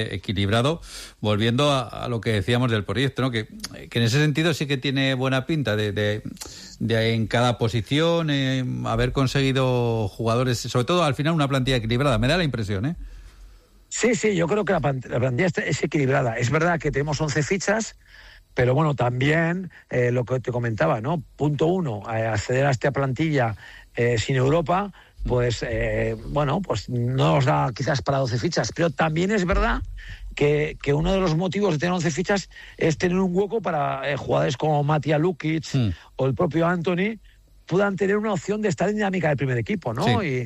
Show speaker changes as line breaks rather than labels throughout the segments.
equilibrado, volviendo a lo que decíamos del proyecto, ¿no? Que en ese sentido sí que tiene buena pinta de en cada posición haber conseguido jugadores, sobre todo al final una plantilla equilibrada, me da la impresión, ¿eh?
Sí, yo creo que la plantilla es equilibrada. Es verdad que tenemos 11 fichas, pero bueno, también lo que te comentaba, ¿no? Punto 1, acceder a esta plantilla sin Europa, pues pues no nos da quizás para 12 fichas, pero también es verdad que uno de los motivos de tener 11 fichas es tener un hueco para jugadores como Matija Lukic o el propio Anthony puedan tener una opción de estar en dinámica del primer equipo, ¿no?
Sí.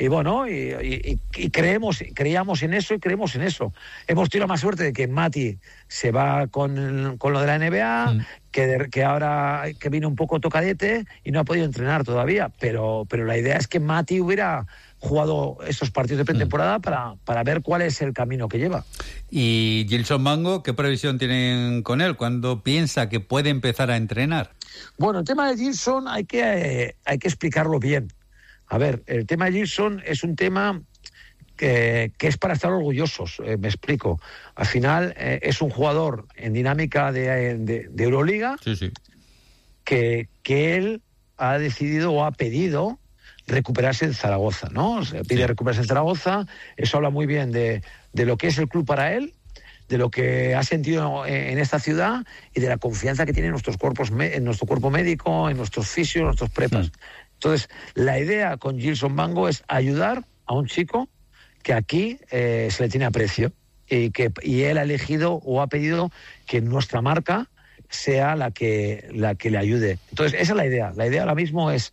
Y creíamos en eso y creemos en eso. Hemos tenido más suerte de que Mati se va con lo de la NBA, que ahora que vino un poco tocadete y no ha podido entrenar todavía, pero la idea es que Mati hubiera jugado esos partidos de pretemporada para ver cuál es el camino que lleva.
¿Y Gilson Mango, qué previsión tienen con él? ¿Cuándo piensa que puede empezar a entrenar?
Bueno, el tema de Gilson hay que explicarlo bien. A ver, el tema de Gilson es un tema que es para estar orgullosos, me explico. Al final es un jugador en dinámica de Euroliga,
sí.
que él ha decidido o ha pedido recuperarse en Zaragoza, ¿no? Se pide recuperarse en Zaragoza, eso habla muy bien de lo que es el club para él, de lo que ha sentido en esta ciudad y de la confianza que tiene en nuestros cuerpos, en nuestro cuerpo médico, en nuestros fisios, en nuestros prepas. Entonces, la idea con Gilson Mango es ayudar a un chico que aquí se le tiene aprecio y él ha elegido o ha pedido que nuestra marca sea la que le ayude. Entonces, esa es la idea. La idea ahora mismo es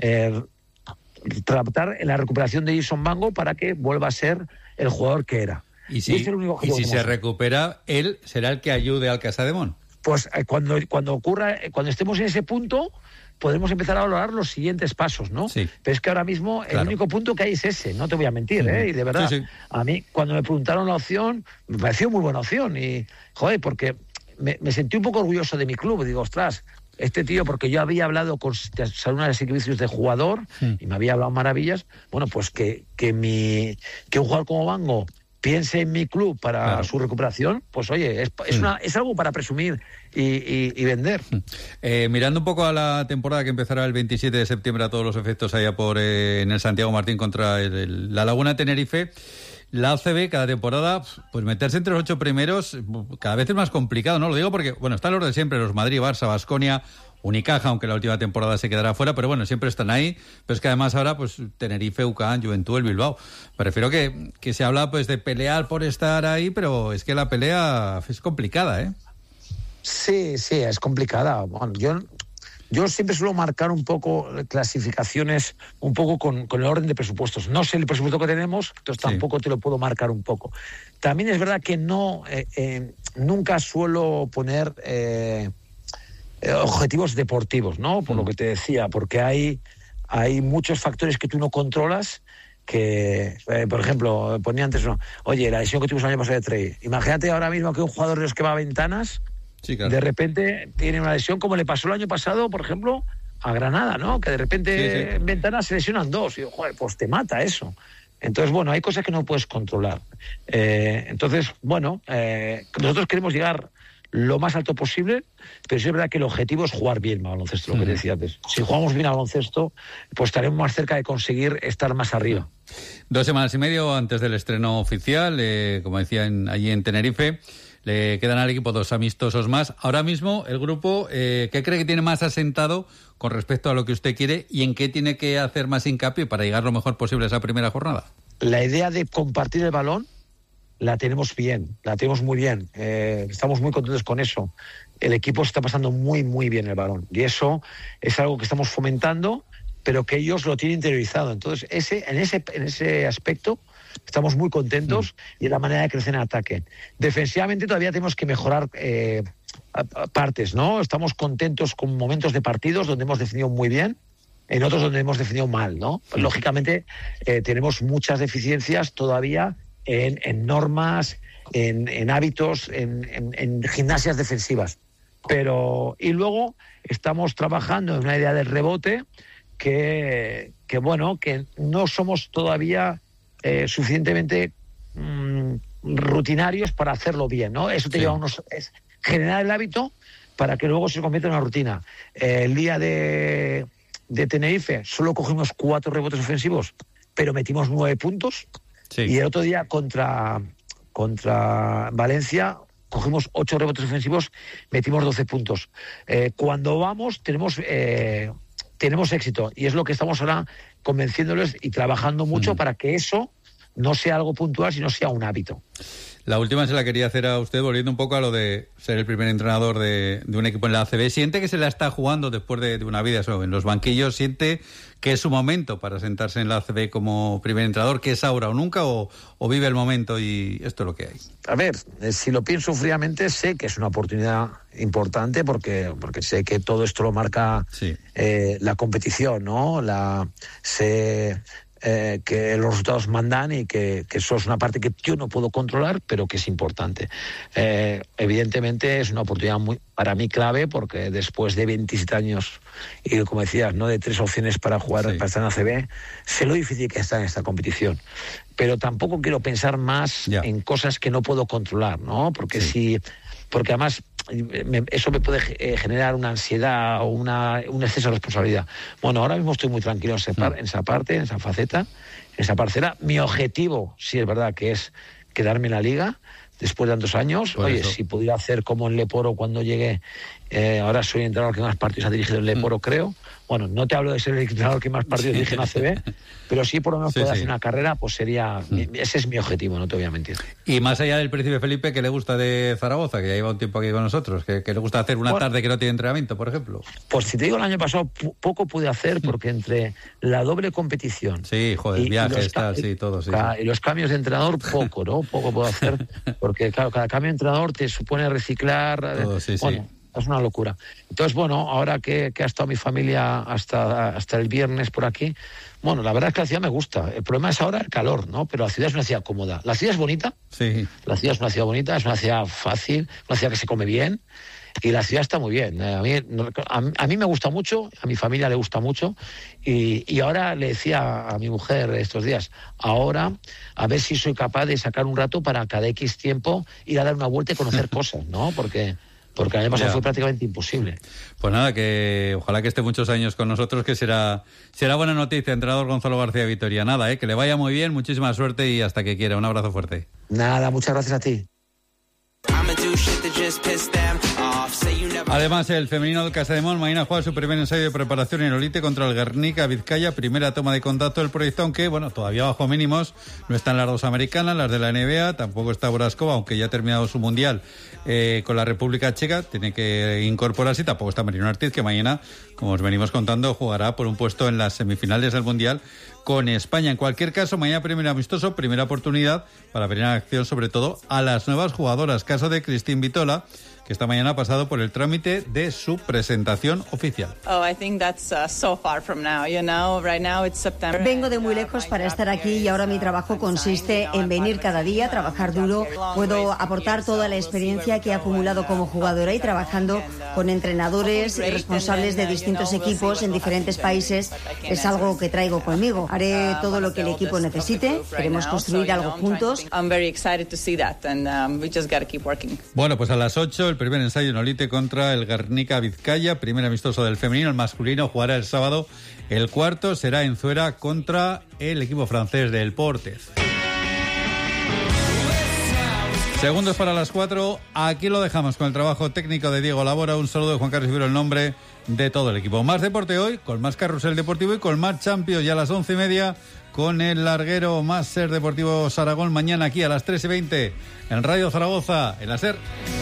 tratar en la recuperación de Gilson Mango para que vuelva a ser el jugador que era.
Y si se recupera, él será el que ayude al Casademón.
Pues cuando ocurra, cuando estemos en ese punto, podremos empezar a valorar los siguientes pasos, ¿no?
Sí.
Pero es que ahora mismo el único punto que hay es ese, no te voy a mentir, y de verdad, a mí cuando me preguntaron la opción, me pareció muy buena opción y, porque me sentí un poco orgulloso de mi club, digo, ostras, este tío, porque yo había hablado con algunos servicios de jugador y me había hablado maravillas, bueno, pues que un jugador como Mango piense en mi club para su recuperación, pues oye, es algo para presumir y vender.
Mirando un poco a la temporada que empezará el 27 de septiembre a todos los efectos allá en el Santiago Martín contra la Laguna Tenerife, la ACB cada temporada, pues meterse entre los 8 primeros cada vez es más complicado, ¿no? Lo digo porque, bueno, están los de siempre, los Madrid, Barça, Baskonia, Unicaja, aunque la última temporada se quedará fuera, pero bueno, siempre están ahí. Pero es que además ahora, pues Tenerife, UCAM, Juventud, el Bilbao. Me refiero que se habla pues de pelear por estar ahí, pero es que la pelea es complicada, ¿eh?
Sí, es complicada. Bueno, yo siempre suelo marcar un poco clasificaciones, un poco con el orden de presupuestos. No sé el presupuesto que tenemos, entonces tampoco te lo puedo marcar un poco. También es verdad que nunca suelo poner objetivos deportivos, ¿no? Por lo que te decía, porque hay muchos factores que tú no controlas que, por ejemplo, ponía antes, oye, la lesión que tuvimos el año pasado de Trey. Imagínate ahora mismo que un jugador de los que va a Ventanas, de repente tiene una lesión como le pasó el año pasado, por ejemplo, a Granada, ¿no? Que de repente en Ventanas se lesionan 2 y, joder, pues te mata eso. Entonces, bueno, hay cosas que no puedes controlar. Entonces, bueno, nosotros queremos llegar lo más alto posible, pero sí es verdad que el objetivo es jugar bien al baloncesto, lo que decía antes. Si jugamos bien al baloncesto, pues estaremos más cerca de conseguir estar más arriba.
2 semanas y medio antes del estreno oficial, como decía, allí en Tenerife, le quedan al equipo 2 amistosos más. Ahora mismo, el grupo, ¿qué cree que tiene más asentado con respecto a lo que usted quiere y en qué tiene que hacer más hincapié para llegar lo mejor posible a esa primera jornada? La
idea de compartir el balón la tenemos bien, la tenemos muy bien. Estamos muy contentos con eso. El equipo está pasando muy, muy bien el balón. Y eso es algo que estamos fomentando, pero que ellos lo tienen interiorizado. Entonces, en ese aspecto estamos muy contentos y es la manera de crecer en ataque. Defensivamente todavía tenemos que mejorar partes, ¿no? Estamos contentos con momentos de partidos donde hemos defendido muy bien, en otros donde hemos defendido mal, ¿no? Lógicamente tenemos muchas deficiencias todavía en normas, en hábitos, en gimnasias defensivas. Y luego estamos trabajando en una idea del rebote que no somos todavía suficientemente rutinarios para hacerlo bien, ¿no? Eso te lleva es generar el hábito para que luego se convierta en una rutina. El día de Tenerife solo cogimos 4 rebotes ofensivos, pero metimos 9 puntos. Sí. Y el otro día contra Valencia cogimos 8 rebotes ofensivos, metimos 12 puntos. Cuando vamos tenemos éxito, y es lo que estamos ahora convenciéndoles y trabajando mucho para que eso no sea algo puntual, sino sea un hábito.
La última se la quería hacer a usted, volviendo un poco a lo de ser el primer entrenador de un equipo en la ACB. ¿Siente que se la está jugando después de una vida eso, en los banquillos? ¿Siente que es su momento para sentarse en la ACB como primer entrenador, que es ahora o nunca, o vive el momento y esto es lo que hay?
A ver, si lo pienso fríamente, sé que es una oportunidad importante porque sé que todo esto lo marca la competición, ¿no? Que los resultados mandan y que eso es una parte que yo no puedo controlar, pero que es importante. Evidentemente es una oportunidad para mí clave, porque después de 27 años y, como decías, no de 3 opciones para jugar, para estar en ACB, sé lo difícil que está en esta competición. Pero tampoco quiero pensar más en cosas que no puedo controlar, ¿no? Porque porque además eso me puede generar una ansiedad o un exceso de responsabilidad. Bueno, ahora mismo estoy muy tranquilo en esa parte, en esa faceta, en esa parcela. Mi objetivo, sí es verdad, que es quedarme en la liga después de tantos años. Oye, si pudiera hacer como en Leporo cuando llegué, ahora soy el entrenador que más partidos ha dirigido en Leporo, creo. Bueno, no te hablo de ser el entrenador que más partidos dirige en ACB, pero sí por lo menos poder hacer una carrera, pues sería... Ese es mi objetivo, no te voy a mentir.
Y más allá del Príncipe Felipe, ¿qué le gusta de Zaragoza, que ya lleva un tiempo aquí con nosotros? ¿Que le gusta hacer una tarde que no tiene entrenamiento, por ejemplo?
Pues si te digo, el año pasado poco pude hacer, porque entre la doble competición...
Sí, joder, viajes, todo, sí.
Y los cambios de entrenador, poco, ¿no? Poco puedo hacer, porque claro, cada cambio de entrenador te supone reciclar... Todo, es una locura. Entonces, bueno, ahora que ha estado mi familia hasta el viernes por aquí, bueno, la verdad es que la ciudad me gusta. El problema es ahora el calor, ¿no? Pero la ciudad es una ciudad cómoda. La ciudad es bonita.
Sí.
La ciudad es una ciudad bonita, es una ciudad fácil, una ciudad que se come bien. Y la ciudad está muy bien. A mí me gusta mucho, a mi familia le gusta mucho. Y ahora le decía a mi mujer estos días, ahora a ver si soy capaz de sacar un rato para cada X tiempo ir a dar una vuelta y conocer cosas, ¿no? Porque el año pasado fue prácticamente imposible.
Pues nada, que ojalá que esté muchos años con nosotros, que será buena noticia, entrenador Gonzalo García Vitoria. Nada, que le vaya muy bien, muchísima suerte y hasta que quiera. Un abrazo fuerte.
Nada, muchas gracias a ti.
Además, el femenino del Casademón mañana juega su primer ensayo de preparación en Olite contra el Guernica Vizcaya, primera toma de contacto del proyecto, aunque todavía bajo mínimos. No están las dos americanas, las de la NBA, tampoco está Boraskova, aunque ya ha terminado su mundial con la República Checa, tiene que incorporarse, y tampoco está Marino Ortiz, que mañana, como os venimos contando, jugará por un puesto en las semifinales del mundial con España. En cualquier caso, mañana primer amistoso, primera oportunidad para ver en acción sobre todo a las nuevas jugadoras. Caso de Cristín Vitola, que esta mañana ha pasado por el trámite de su presentación oficial.
Vengo de muy lejos para estar aquí y ahora mi trabajo consiste en venir cada día, trabajar duro. Puedo aportar toda la experiencia que he acumulado como jugadora y trabajando con entrenadores y responsables de distintos equipos en diferentes países. Es algo que traigo conmigo. Haré todo lo que el equipo necesite. Queremos construir algo juntos.
Bueno, pues a las 8 el primer ensayo en Olite contra el Guernica Vizcaya, primer amistoso del femenino. El masculino jugará el sábado. El cuarto será en Zuera contra el equipo francés del Portez. Segundos para las 4. Aquí lo dejamos con el trabajo técnico de Diego Labora. Un saludo de Juan Carlos Ibero, el nombre de todo el equipo. Más deporte hoy, con más carrusel deportivo y con más Champions. Ya a las 11:30 con el larguero Máster Deportivo Saragón. Mañana aquí a las 3:20 en Radio Zaragoza, en la SER.